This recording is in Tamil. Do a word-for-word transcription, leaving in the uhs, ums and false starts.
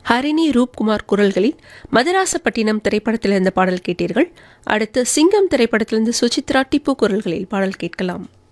ஹரிணி ரூப்குமார் குரல்களில் மதராசப்பட்டினம் திரைப்படத்திலிருந்து பாடல் கேட்டீர்கள். அடுத்து சிங்கம் திரைப்படத்திலிருந்து சுசித்ரா டிப்பு குரல்களில் பாடல் கேட்கலாம்.